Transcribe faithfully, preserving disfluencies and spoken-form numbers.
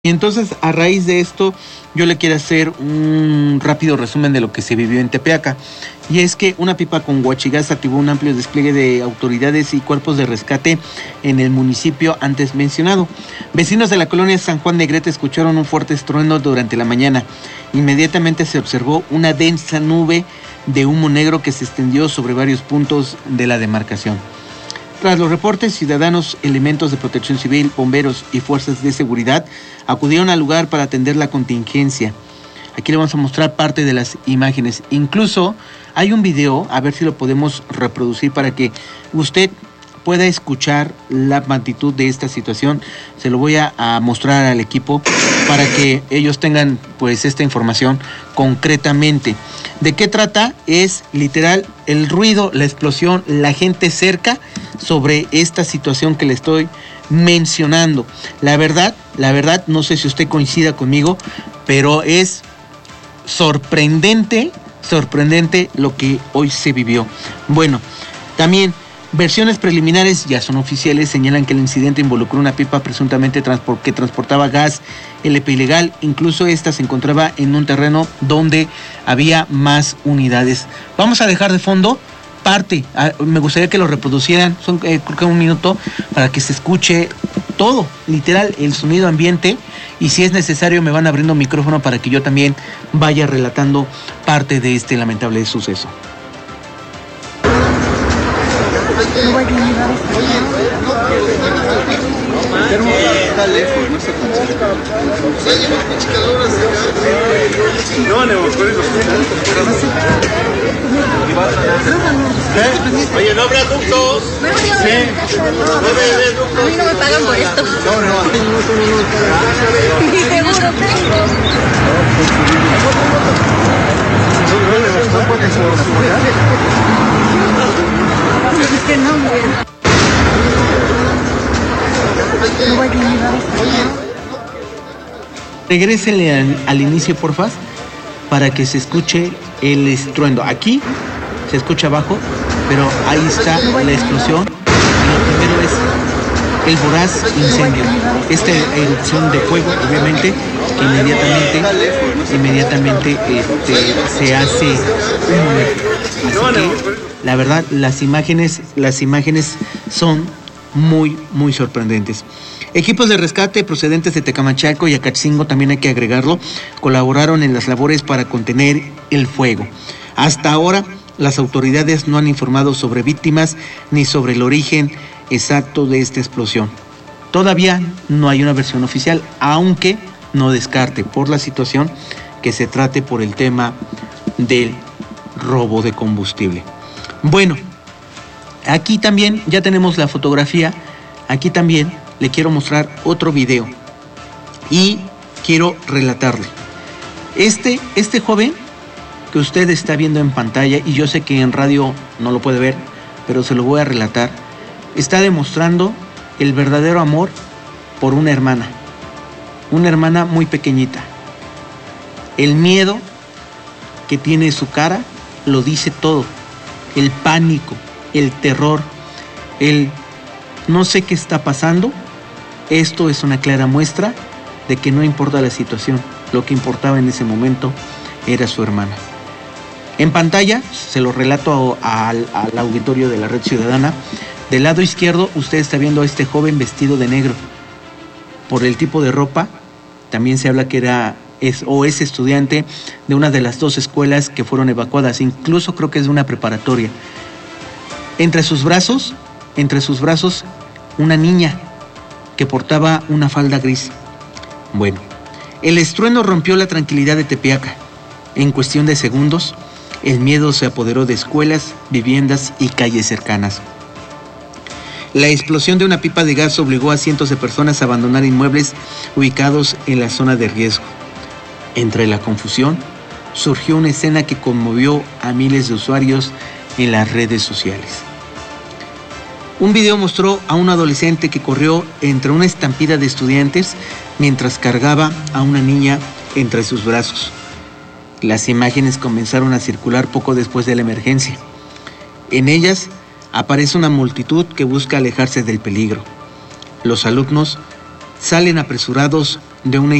Y entonces, a raíz de esto, yo le quiero hacer un rápido resumen de lo que se vivió en Tepeaca. Y es que una pipa con huachigás activó un amplio despliegue de autoridades y cuerpos de rescate en el municipio antes mencionado. Vecinos de la colonia San Juan Negrete escucharon un fuerte estruendo durante la mañana. Inmediatamente se observó una densa nube de humo negro que se extendió sobre varios puntos de la demarcación. Tras los reportes, ciudadanos, elementos de protección civil, bomberos y fuerzas de seguridad acudieron al lugar para atender la contingencia. Aquí le vamos a mostrar parte de las imágenes. Incluso hay un video, a ver si lo podemos reproducir para que usted pueda escuchar la magnitud de esta situación. Se lo voy a, a mostrar al equipo para que ellos tengan pues esta información concretamente. ¿De qué trata? Es literal el ruido, la explosión, la gente cerca sobre esta situación que le estoy mencionando. La verdad, la verdad, no sé si usted coincida conmigo, pero es sorprendente, sorprendente lo que hoy se vivió. Bueno, también versiones preliminares, ya son oficiales, señalan que el incidente involucró una pipa presuntamente transport- que transportaba gas L P ilegal. Incluso esta se encontraba en un terreno donde había más unidades. Vamos a dejar de fondo parte, me gustaría que lo reproducieran, son eh, creo que un minuto, para que se escuche todo, literal, el sonido ambiente, y si es necesario me van abriendo micrófono para que yo también vaya relatando parte de este lamentable suceso. No va a llegar Pero está lejos, no está tan cerca. No, no, por eso. Oye, ¿no habrá ductos? Sí. ¿No habrá ductos? A mí no me pagan por esto. No, no. Ni seguro tengo. Es que no, güey. No va a llegar. Regrésele al, al inicio, porfa, para que se escuche el estruendo. Aquí se escucha abajo, pero ahí está la explosión. Y lo primero es el voraz incendio. Esta erupción de fuego, obviamente, que inmediatamente, inmediatamente este, se hace humo negro. Así que, la verdad, las imágenes, las imágenes son muy, muy sorprendentes. Equipos de rescate procedentes de Tecamachalco y Acatzingo, también hay que agregarlo, colaboraron en las labores para contener el fuego. Hasta ahora, las autoridades no han informado sobre víctimas ni sobre el origen exacto de esta explosión. Todavía no hay una versión oficial, aunque no descarte por la situación que se trate por el tema del robo de combustible. Bueno, aquí también ya tenemos la fotografía, aquí también le quiero mostrar otro video y quiero relatarle. Este, este joven que usted está viendo en pantalla, y yo sé que en radio no lo puede ver, pero se lo voy a relatar, está demostrando el verdadero amor por una hermana, una hermana muy pequeñita. El miedo que tiene su cara lo dice todo, el pánico, el terror, el no sé qué está pasando. Esto es una clara muestra de que no importa la situación, lo que importaba en ese momento era su hermana. En pantalla, se lo relato al, al auditorio de la Red Ciudadana, del lado izquierdo usted está viendo a este joven vestido de negro. Por el tipo de ropa, también se habla que era es, o es estudiante de una de las dos escuelas que fueron evacuadas, incluso creo que es de una preparatoria. Entre sus brazos, entre sus brazos, una niña que portaba una falda gris. Bueno, el estruendo rompió la tranquilidad de Tepeaca. En cuestión de segundos, el miedo se apoderó de escuelas, viviendas y calles cercanas. La explosión de una pipa de gas obligó a cientos de personas a abandonar inmuebles ubicados en la zona de riesgo. Entre la confusión, surgió una escena que conmovió a miles de usuarios en las redes sociales. Un video mostró a un adolescente que corrió entre una estampida de estudiantes mientras cargaba a una niña entre sus brazos. Las imágenes comenzaron a circular poco después de la emergencia. En ellas aparece una multitud que busca alejarse del peligro. Los alumnos salen apresurados de una